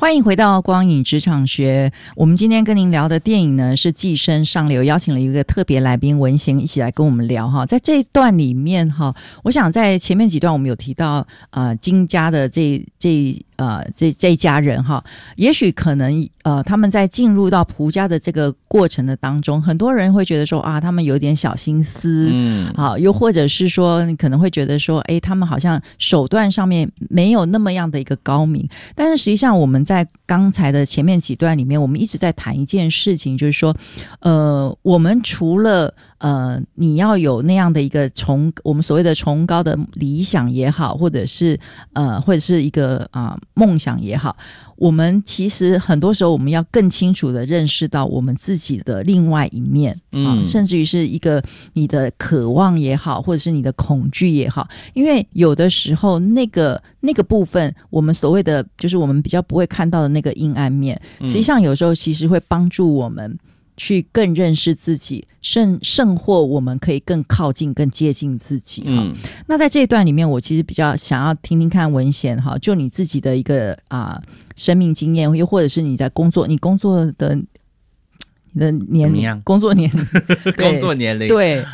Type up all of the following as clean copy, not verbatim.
欢迎回到光影职场学。我们今天跟您聊的电影呢是《寄生上流》，邀请了一个特别来宾文贤一起来跟我们聊哈。在这一段里面哈，我想在前面几段我们有提到金家的这一家人哈，也许可能他们在进入到蒲家的这个过程的当中，很多人会觉得说他们有点小心思，好，又或者是说你可能会觉得说他们好像手段上面没有那么样的一个高明。但是实际上我们在刚才的前面几段里面，我们一直在谈一件事情，就是说我们除了你要有那样的一个我们所谓的崇高的理想也好，或者是一个梦想也好，我们其实很多时候我们要更清楚的认识到我们自己的另外一面，甚至于是一个你的渴望也好，或者是你的恐惧也好，因为有的时候那个部分我们所谓的就是我们比较不会看到的那个阴暗面，实际上有时候其实会帮助我们去更认识自己，甚或我们可以更靠近更接近自己。那在这一段里面我其实比较想要听听看文贤就你自己的一个生命经验，又或者是你在工作的你的年龄，工作年龄工作年龄对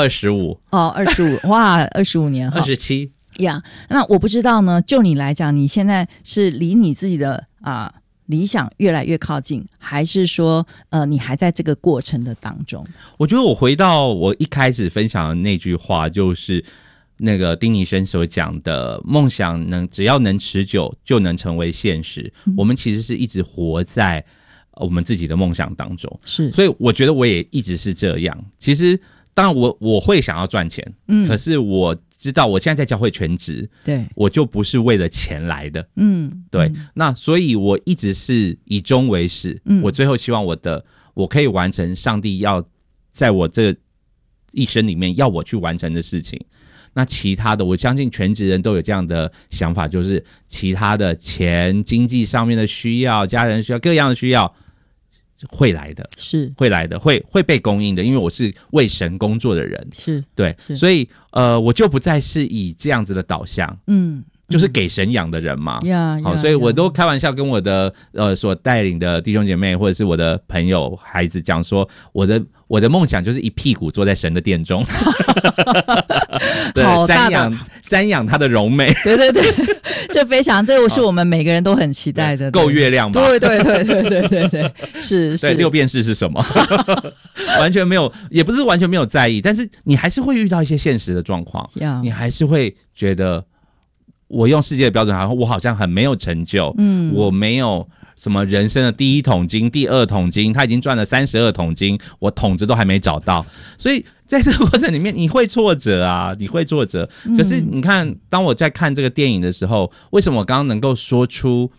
25 25哇25年 27 呀。那我不知道呢，就你来讲，你现在是离你自己的理想越来越靠近，还是说你还在这个过程的当中？ 我觉得我回到我一开始分享的那句话，就是那个丁尼生所讲的，梦想只要能持久就能成为现实。我们其实是一直活在我们自己的梦想当中， 是， 所以我觉得我也一直是这样。其实当然我会想要赚钱，可是我知道我现在在教会全职， 对，我就不是为了钱来的，对，那所以我一直是以终为始，我最后希望我可以完成上帝要在我这一生里面要我去完成的事情。那其他的，我相信全职人都有这样的想法，就是其他的钱、经济上面的需要、家人需要、各样的需要会来的， 是会来的，会被供应的，因为我是为神工作的人， 是对，所以我就不再是以这样子的导向，就是给神养的人嘛，好，所以我都开玩笑跟我的所带领的弟兄姐妹或者是我的朋友孩子讲说，我的梦想就是一屁股坐在神的殿中对，瞻仰他的荣美对对对，这非常，这是我们每个人都很期待的， 够月亮吧？ 对对对对对对对，是对，六便士是什么完全没有，也不是完全没有在意，但是你还是会遇到一些现实的状况，你还是会觉得我用世界的标准我好像很没有成就，我没有什么人生的第一桶金、第二桶金，他已经赚了32桶金，我桶子都还没找到，所以在这个过程里面你会挫折啊，你会挫折。可是你看，当我在看这个电影的时候，为什么我刚刚能够说出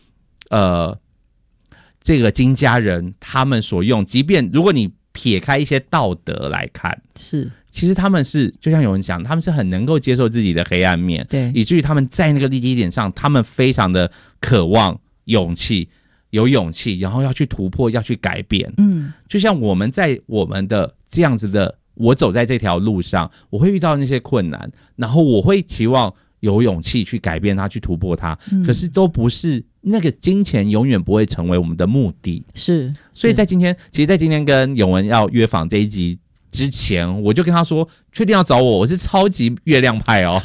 这个金家人他们所用，即便如果你撇开一些道德来看，是其实他们是就像有人讲，他们是很能够接受自己的黑暗面，对，以至于他们在那个立基点上，他们非常的渴望有勇气，然后要去突破，要去改变。就像我们在我们的这样子的，我走在这条路上，我会遇到那些困难，然后我会期望有勇气去改变它，去突破它，可是都不是那个金钱永远不会成为我们的目的。是，所以在今天跟永文要约访这一集之前，我就跟他说确定要找我是超级月亮派哦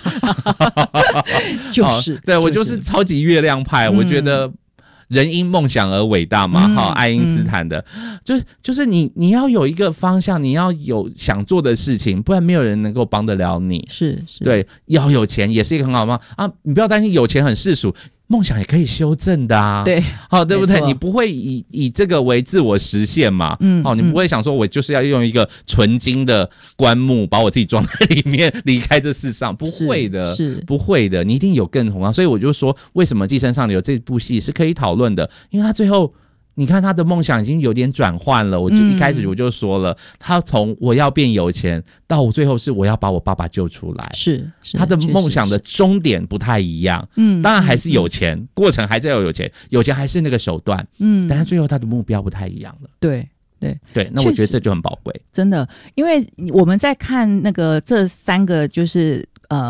就是对，我就是超级月亮派，我觉得人因梦想而伟大嘛，爱因斯坦的，就是你要有一个方向，你要有想做的事情，不然没有人能够帮得了你。是，对，要有钱也是一个很好吗？你不要担心有钱很世俗，梦想也可以修正的啊，对，好，对不对？你不会以这个为自我实现嘛？你不会想说我就是要用一个纯金的棺木把我自己装在里面离开这世上，不会的，是不会的，你一定有更宏大。所以我就说，为什么《寄生上流》这部戏是可以讨论的？因为他最后。你看他的梦想已经有点转换了，我就一开始我就说了，他从我要变有钱到最后是我要把我爸爸救出来，是他的梦想的终点不太一样，当然还是有钱，过程还是要有钱，有钱还是那个手段，但是最后他的目标不太一样了，对，那我觉得这就很宝贵，真的，因为我们在看那个这3个就是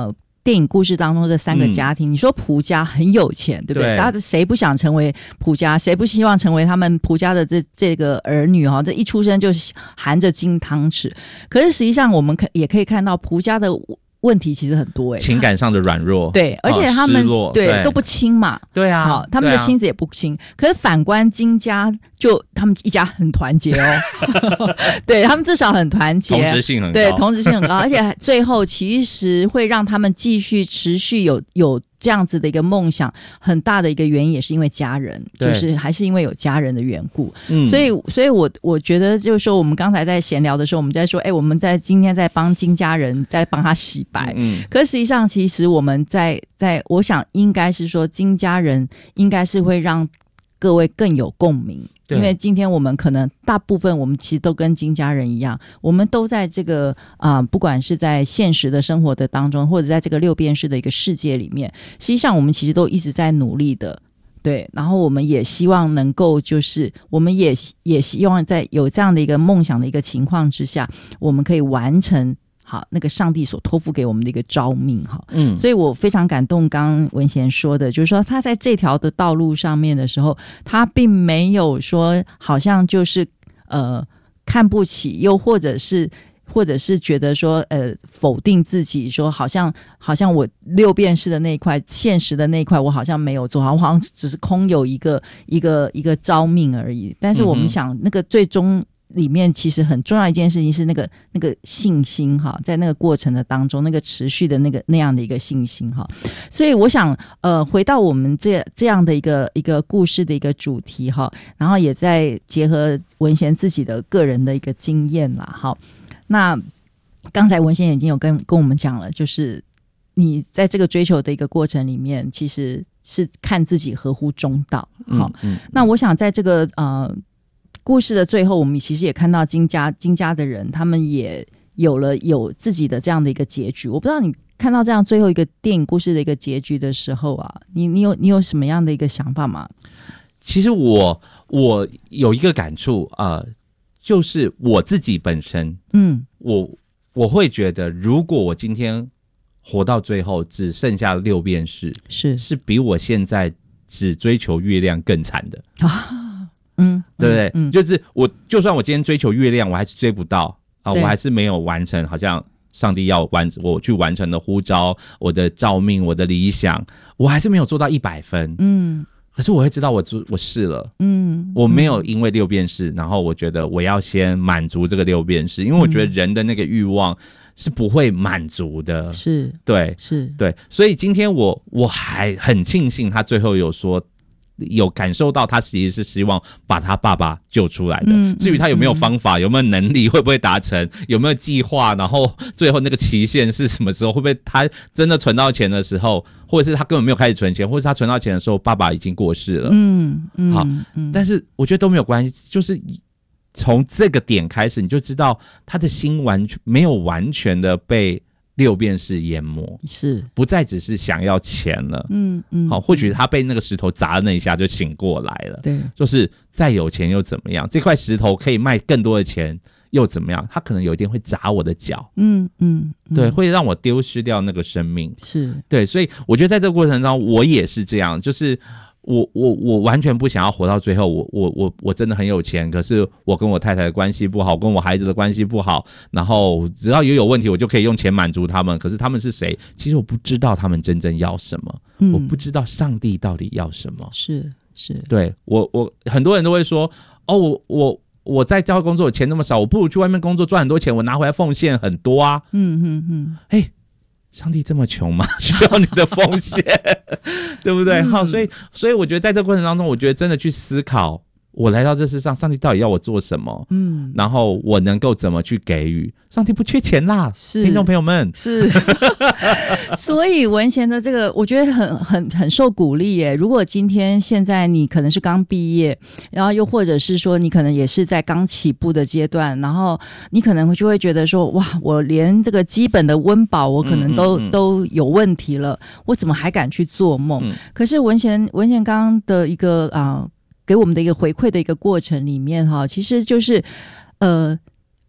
电影故事当中这3个家庭，你说蒲家很有钱，对不对？大家谁不想成为蒲家？谁不希望成为他们蒲家的这个儿女这一出生就含着金汤匙。可是实际上我们也可以看到蒲家的问题其实很多情感上的软弱， 对，而且他们对都不亲嘛， 对啊， 好，他们的心子也不亲。可是反观金家，就他们一家很团结对他们至少很团结， 同质性很高， 对，同质性很高，而且最后其实会让他们继续持续有这样子的一个梦想，很大的一个原因也是因为家人，就是还是因为有家人的缘故。所以我觉得就是说，我们刚才在闲聊的时候，我们在说，我们在今天在帮金家人在帮他洗白，可是实际上其实我们在我想应该是说，金家人应该是会让各位更有共鸣。因为今天我们可能大部分我们其实都跟金家人一样，我们都在这个不管是在现实的生活的当中，或者在这个六便士的一个世界里面，实际上我们其实都一直在努力的，对，然后我们也希望能够就是我们也希望在有这样的一个梦想的一个情况之下，我们可以完成好那个上帝所托付给我们的一个召命哈，所以我非常感动刚刚文贤说的，就是说他在这条的道路上面的时候，他并没有说好像就是看不起，又或者是觉得说否定自己，说好像我六便士的那一块现实的那一块我好像没有做好，我好像只是空有一个召命而已。但是我们想那个最终里面其实很重要一件事情是那个信心哈，在那个过程的当中，那个持续的那样的一个信心哈。所以我想回到我们这样的一个故事的一个主题哈，然后也在结合文贤自己的个人的一个经验啦哈。那刚才文贤已经有跟我们讲了，就是你在这个追求的一个过程里面，其实是看自己合乎中道。好，那我想在这个故事的最后，我们其实也看到金家的人，他们也有自己的这样的一个结局。我不知道你看到这样最后一个电影故事的一个结局的时候啊，你有什么样的一个想法吗？ 其实我有一个感触就是我自己本身，我会觉得，如果我今天活到最后只剩下六便士，是比我现在只追求月亮更惨的对不对？就是就算我今天追求月亮，我还是追不到我还是没有完成，好像上帝要我去完成的呼召，我的召命，我的理想，我还是没有做到100分。可是我会知道我试了，我没有因为六便士，然后我觉得我要先满足这个六便士，因为我觉得人的那个欲望是不会满足的，对，所以今天我还很庆幸他最后有说。有感受到他其实是希望把他爸爸救出来的，至于他有没有方法，有没有能力，会不会达成，有没有计划，然后最后那个期限是什么时候，会不会他真的存到钱的时候，或者是他根本没有开始存钱，或者是他存到钱的时候爸爸已经过世了，好，但是我觉得都没有关系，就是从这个点开始你就知道他的心没有完全的被六便士淹没，不再只是想要钱了。好，或许他被那个石头砸的那一下就醒过来了。对，就是再有钱又怎么样？这块石头可以卖更多的钱又怎么样？他可能有一天会砸我的脚。对，会让我丢失掉那个生命。对，所以我觉得在这个过程中，我也是这样，就是。我完全不想要活到最后，我真的很有钱，可是我跟我太太的关系不好，跟我孩子的关系不好，然后只要也有问题，我就可以用钱满足他们。可是他们是谁？其实我不知道他们真正要什么，我不知道上帝到底要什么。对，我很多人都会说，我在教会工作钱那么少，我不如去外面工作赚很多钱，我拿回来奉献很多啊。上帝这么穷吗？需要你的奉献，对不对？好，所以我觉得在这个过程当中，我觉得真的去思考，我来到这世上，上帝到底要我做什么？然后我能够怎么去给予？上帝不缺钱啦，听众朋友们所以文贤的这个，我觉得很受鼓励耶。如果今天现在你可能是刚毕业，然后又或者是说你可能也是在刚起步的阶段，然后你可能就会觉得说，哇，我连这个基本的温饱我可能都有问题了，我怎么还敢去做梦？可是文贤刚刚的一个给我们的一个回馈的一个过程里面哈，其实就是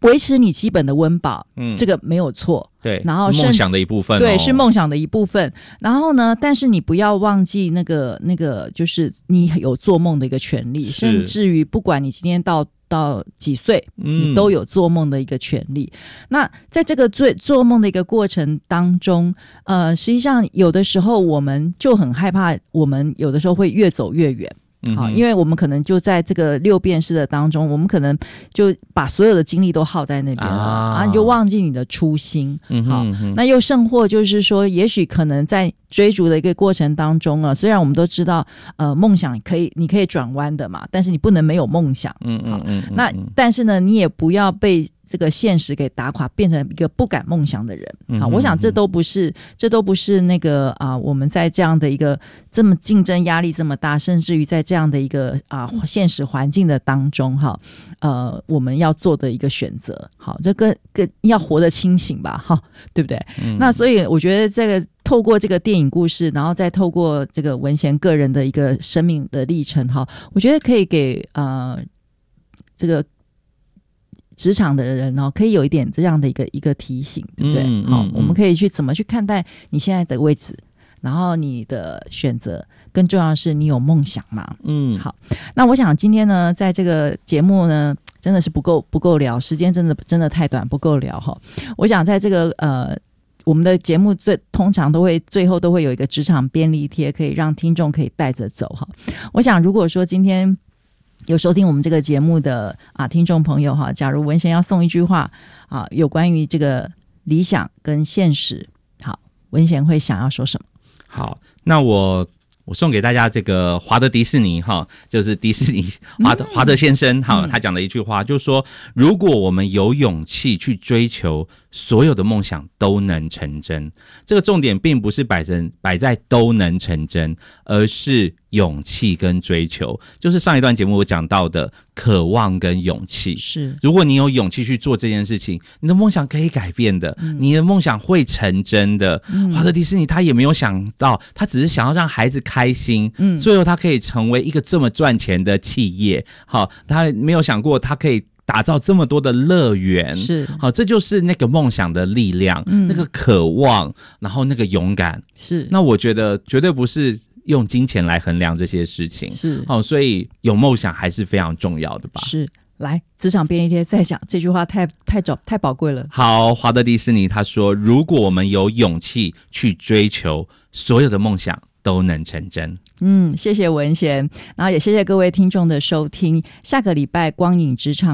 维持你基本的温饱，这个没有错。 对， 然后梦想的一部分， 对，是梦想的一部分。然后呢，但是你不要忘记那个，就是你有做梦的一个权利，甚至于不管你今天到几岁，你都有做梦的一个权利。那在这个做梦的一个过程当中，实际上有的时候我们就很害怕，我们有的时候会越走越远。好，因为我们可能就在这个六便士的当中，我们可能就把所有的精力都耗在那边了你就忘记你的初心。好，那又甚或就是说，也许可能在追逐的一个过程当中虽然我们都知道梦想你可以转弯的嘛，但是你不能没有梦想。那但是呢，你也不要被这个现实给打垮，变成一个不敢梦想的人。好，我想这都不是那个我们在这样的一个这么竞争压力这么大，甚至于在这样的一个现实环境的当中我们要做的一个选择。好，这个要活得清醒吧，对不对？那所以我觉得这个透过这个电影故事，然后再透过这个文贤个人的一个生命的历程，我觉得可以给这个职场的人可以有一点这样的一个提醒，对不对？好，我们可以去怎么去看待你现在的位置，然后你的选择，更重要的是你有梦想嘛？好，那我想今天呢，在这个节目呢，真的是不够聊，时间真的太短，不够聊哈。我想在这个我们的节目通常最后都会有一个职场便利贴，可以让听众可以带着走哈。我想如果说今天有收听我们这个节目的听众朋友假如文贤要送一句话有关于这个理想跟现实，好，文贤会想要说什么？ 好，那我送给大家这个华德迪士尼就是迪士尼华德先生他讲的一句话，就是说，如果我们有勇气去追求，所有的梦想都能成真。这个重点并不是摆在都能成真，而是勇气跟追求，就是上一段节目我讲到的渴望跟勇气。是，如果你有勇气去做这件事情，你的梦想可以改变的，你的梦想会成真的。华特迪士尼他也没有想到，他只是想要让孩子开心，最后他可以成为一个这么赚钱的企业。好，他没有想过他可以打造这么多的乐园，是好，这就是那个梦想的力量，那个渴望，然后那个勇敢。是，那我觉得绝对不是用金钱来衡量这些事情，是好，所以有梦想还是非常重要的吧。是，来，职场便利贴再讲这句话太宝贵了。好，华德迪士尼他说，如果我们有勇气去追求，所有的梦想都能成真。谢谢文贤，然后也谢谢各位听众的收听。下个礼拜光影职场